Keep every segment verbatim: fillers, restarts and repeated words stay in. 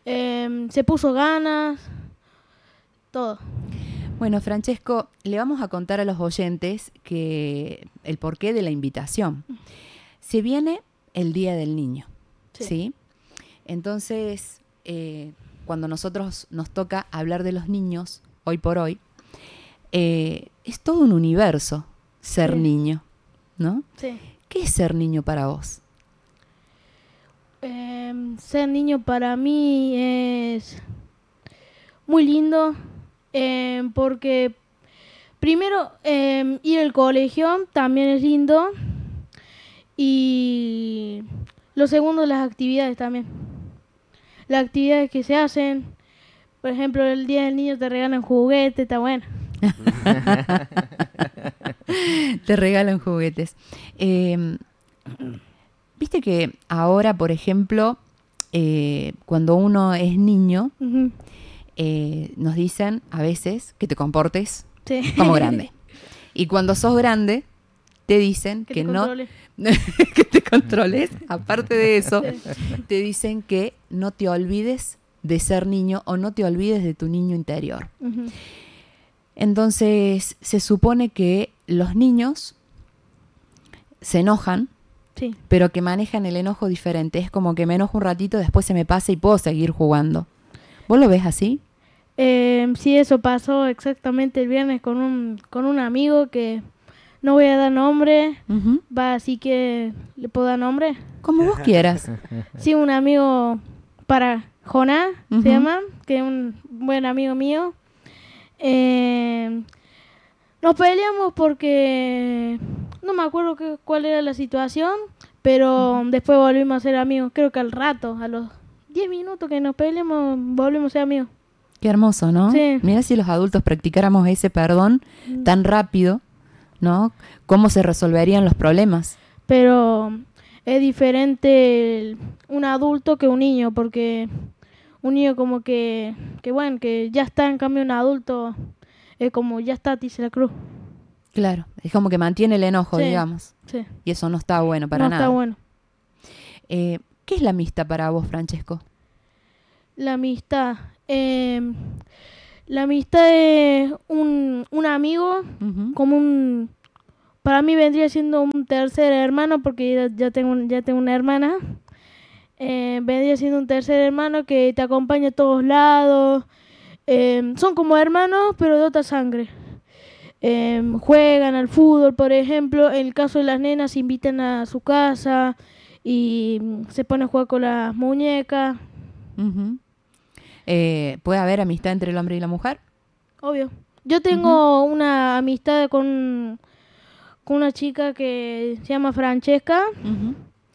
eh, se puso ganas, todo. Bueno, Francesco, le vamos a contar a los oyentes que el porqué de la invitación. Se viene el Día del Niño, ¿sí? ¿sí? Entonces, eh, cuando nosotros nos toca hablar de los niños, hoy por hoy, eh, es todo un universo ser sí. niño, ¿no? Sí. ¿Qué es ser niño para vos? Eh, ser niño para mí es muy lindo, eh, porque primero eh, ir al colegio también es lindo, y lo segundo, las actividades también. Las actividades que se hacen, por ejemplo, el Día del Niño te regalan juguetes, está bueno. Te regalan juguetes. Eh, Viste que ahora, por ejemplo, eh, cuando uno es niño, uh-huh. eh, nos dicen a veces que te comportes sí. como grande. Y cuando sos grande, te dicen que, que te no... Controle. que te controles. Aparte de eso, sí. te dicen que no te olvides de ser niño o no te olvides de tu niño interior. Uh-huh. Entonces, se supone que los niños se enojan, sí. pero que manejan el enojo diferente. Es como que me enojo un ratito, después se me pasa y puedo seguir jugando. ¿Vos lo ves así? Eh, sí, eso pasó exactamente el viernes con un, con un amigo que no voy a dar nombre. Uh-huh. Va, así que ¿le puedo dar nombre? Como vos quieras. Sí, un amigo para Jonás, uh-huh. se llama, que es un buen amigo mío. Eh, nos peleamos porque no me acuerdo que, cuál era la situación, pero uh-huh. después volvimos a ser amigos. Creo que al rato, a los diez minutos que nos peleamos, volvimos a ser amigos. Qué hermoso, ¿no? Sí. Mira si los adultos practicáramos ese perdón uh-huh. tan rápido, ¿no? ¿Cómo se resolverían los problemas? Pero es diferente un adulto que un niño, porque un niño como que, que bueno, que ya está, en cambio un adulto es como ya está, dice la cruz. Claro, es como que mantiene el enojo, sí, digamos. Sí. Y eso no está bueno para no nada. No está bueno. Eh, ¿Qué es la amistad para vos, Francesco? La amistad... Eh, la amistad es un, un amigo, uh-huh. como un... Para mí vendría siendo un tercer hermano, porque ya, ya, tengo, ya tengo una hermana. Eh, vendría siendo un tercer hermano que te acompaña a todos lados. Eh, son como hermanos, pero de otra sangre. Eh, juegan al fútbol, por ejemplo. En el caso de las nenas, se invitan a su casa y se ponen a jugar con las muñecas. Uh-huh. Eh, ¿Puede haber amistad entre el hombre y la mujer? Obvio. Yo tengo uh-huh. una amistad con, con una chica que se llama Francesca. Uh-huh.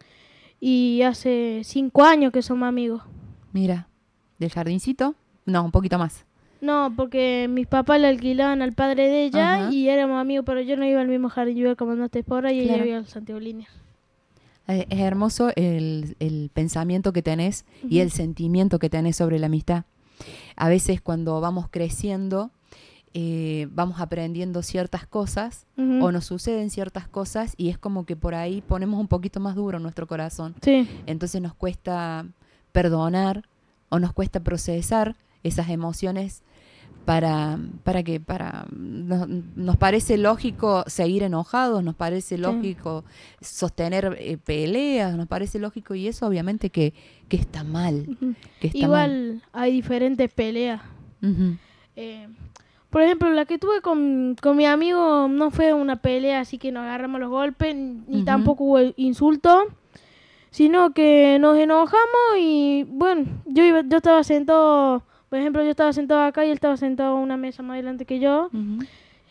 Y hace cinco años que somos amigos. Mira, ¿del jardincito? No, un poquito más. No, porque mis papás le alquilaban al padre de ella uh-huh. y éramos amigos, pero yo no iba al mismo jardín, yo iba al Comandante Espora y claro. ella iba al Santiago Línea. Es hermoso el, el pensamiento que tenés uh-huh. y el sentimiento que tenés sobre la amistad. A veces cuando vamos creciendo, eh, vamos aprendiendo ciertas cosas uh-huh. o nos suceden ciertas cosas y es como que por ahí ponemos un poquito más duro nuestro corazón. Sí. Entonces nos cuesta perdonar o nos cuesta procesar esas emociones para, para que para nos, nos parece lógico seguir enojados, nos parece lógico sí. sostener eh, peleas, nos parece lógico y eso obviamente que, que está mal. Uh-huh. Que está Igual mal. hay diferentes peleas. Uh-huh. Eh, por ejemplo, la que tuve con, con mi amigo no fue una pelea así que nos agarramos los golpes, ni uh-huh. tampoco hubo insulto, sino que nos enojamos y bueno, yo iba, yo estaba sentado, por ejemplo, yo estaba sentado acá y él estaba sentado a una mesa más adelante que yo. Uh-huh.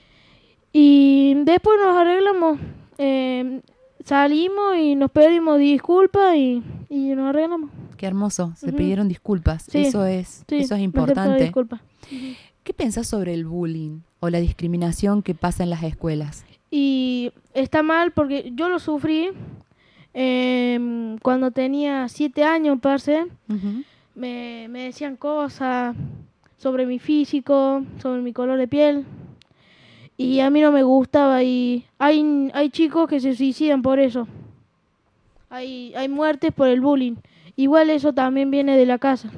Y después nos arreglamos, eh, salimos y nos pedimos disculpas y, y nos arreglamos. Qué hermoso, se uh-huh. pidieron disculpas, sí. eso es, sí, eso es importante. Disculpas. Uh-huh. ¿Qué pensás sobre el bullying o la discriminación que pasa en las escuelas? Y está mal porque yo lo sufrí eh, cuando tenía siete años, parce. Uh-huh. Me, me decían cosas sobre mi físico, sobre mi color de piel. Y a mí no me gustaba. Y hay, hay chicos que se suicidan por eso. Hay, hay muertes por el bullying. Igual eso también viene de la casa.